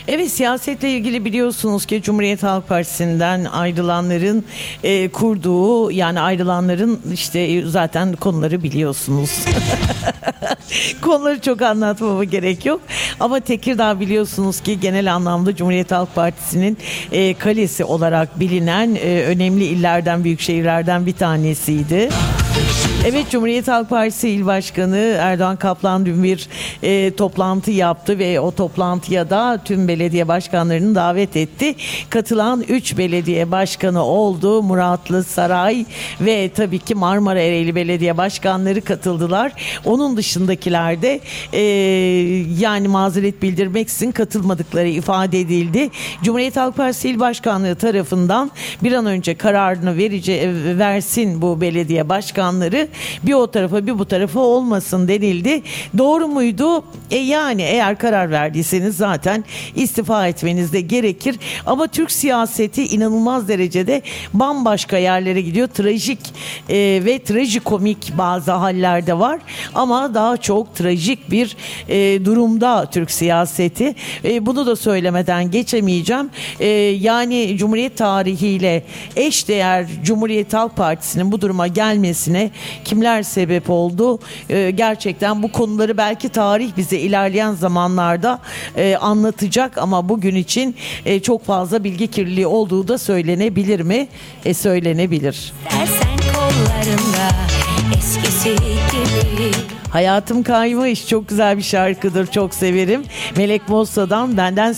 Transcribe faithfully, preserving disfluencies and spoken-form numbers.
Evet, siyasetle ilgili biliyorsunuz ki Cumhuriyet Halk Partisi'nden ayrılanların e, kurduğu, yani ayrılanların işte zaten konuları biliyorsunuz. Konuları çok anlatmama gerek yok. Ama Tekirdağ biliyorsunuz ki genel anlamda Cumhuriyet Halk Partisi'nin e, kalesi olarak bilinen e, önemli illerden, büyük şehirlerden bir tanesiydi. Evet, Cumhuriyet Halk Partisi İl Başkanı Erdoğan Kaplan dün bir e, toplantı yaptı ve o toplantıya da tüm belediye başkanlarını davet etti. Katılan üç belediye başkanı oldu. Muratlı, Saray ve tabii ki Marmara Ereğli belediye başkanları katıldılar. Onun dışındakiler de e, yani mazeret bildirmeksizin katılmadıkları ifade edildi. Cumhuriyet Halk Partisi İl Başkanlığı tarafından bir an önce kararını verici, versin bu belediye başkanları. Bir o tarafa bir bu tarafa olmasın denildi. Doğru muydu? E yani eğer karar verdiyseniz zaten istifa etmeniz de gerekir. Ama Türk siyaseti inanılmaz derecede bambaşka yerlere gidiyor. Trajik e, ve trajikomik bazı hallerde var. Ama daha çok trajik bir e, durumda Türk siyaseti. E, bunu da söylemeden geçemeyeceğim. E, yani Cumhuriyet tarihiyle eşdeğer Cumhuriyet Halk Partisi'nin bu duruma gelmesine kimler sebep oldu? Ee, gerçekten bu konuları belki tarih bize ilerleyen zamanlarda e, anlatacak ama bugün için e, çok fazla bilgi kirliliği olduğu da söylenebilir mi? E, söylenebilir. Dersen kollarında eskisi gibi. Hayatım Kaymış çok güzel bir şarkıdır, çok severim. Melek Mossa'dan Benden